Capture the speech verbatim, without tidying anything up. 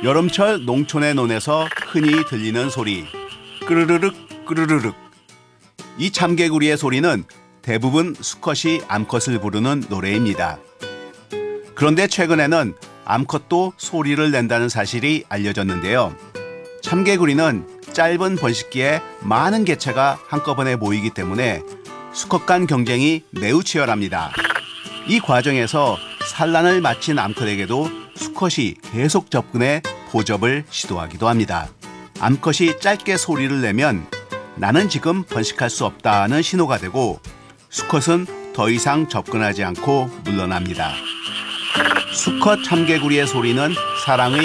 여름철 농촌의 논에서 흔히 들리는 소리, 끄르르륵 끄르르륵. 이 참개구리의 소리는 대부분 수컷이 암컷을 부르는 노래입니다. 그런데 최근에는 암컷도 소리를 낸다는 사실이 알려졌는데요. 참개구리는 짧은 번식기에 많은 개체가 한꺼번에 모이기 때문에 수컷 간 경쟁이 매우 치열합니다. 이 과정에서 산란을 마친 암컷에게도 수컷이 계속 접근해 포접을 시도하기도 합니다. 암컷이 짧게 소리를 내면 나는 지금 번식할 수 없다는 신호가 되고 수컷은 더 이상 접근하지 않고 물러납니다. 수컷 참개구리의 소리는 사랑의